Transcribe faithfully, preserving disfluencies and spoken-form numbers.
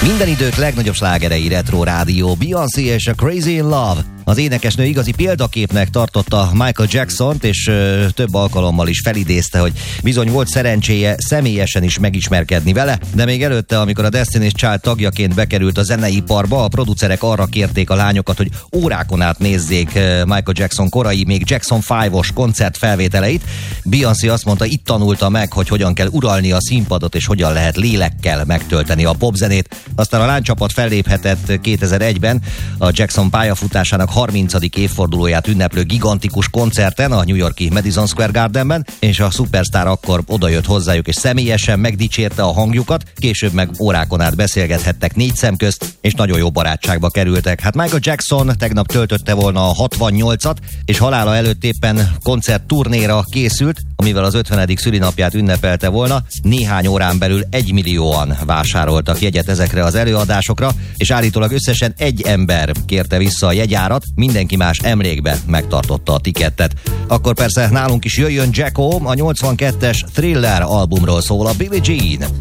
Minden idők legnagyobb slágerei Retro Rádió, Beyoncé és a Crazy in Love. Az énekesnő igazi példaképnek tartotta Michael Jacksont, és ö, több alkalommal is felidézte, hogy bizony volt szerencséje személyesen is megismerkedni vele, de még előtte, amikor a Destiny's Child tagjaként bekerült a zeneiparba, a producerek arra kérték a lányokat, hogy órákon át nézzék Michael Jackson korai, még Jackson ötös koncertfelvételeit. Beyoncé azt mondta, itt tanulta meg, hogy hogyan kell uralni a színpadot, és hogyan lehet lélekkel megtölteni a popzenét. Aztán a lánycsapat felléphetett kétezer-egyben a Jackson pályafutásának harmincadik évfordulóját ünneplő gigantikus koncerten a New York-i Madison Square Gardenben, és a szupersztár akkor odajött hozzájuk, és személyesen megdicsérte a hangjukat, később meg órákon át beszélgethettek négy szem közt, és nagyon jó barátságba kerültek. Hát Michael Jackson tegnap töltötte volna a hatvannyolcat, és halála előtt éppen koncertturnéra készült, amivel az ötvenedik szülinapját ünnepelte volna. Néhány órán belül egymillióan vásároltak jegyet ezekre az előadásokra, és állítólag összesen egy ember kérte vissza a jegyárat, mindenki más emlékbe megtartotta a tikettet. Akkor persze nálunk is jöjjön Jacko, a nyolcvankettes Thriller albumról szól a Billie Jean.